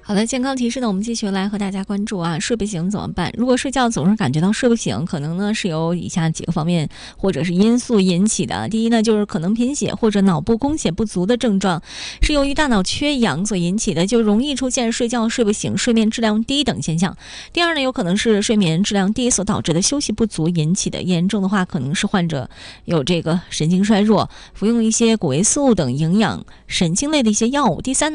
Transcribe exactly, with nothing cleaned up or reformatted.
好的，健康提示呢，我们继续来和大家关注啊，睡不醒怎么办？如果睡觉总是感觉到睡不醒，可能呢是由以下几个方面或者是因素引起的。第一呢，就是可能贫血或者脑部供血不足的症状，是由于大脑缺氧所引起的，就容易出现睡觉睡不醒、睡眠质量低等现象。第二呢，有可能是睡眠质量低所导致的休息不足引起的，严重的话可能是患者有这个神经衰弱，服用一些谷维素等营养神经类的一些药物。第三呢。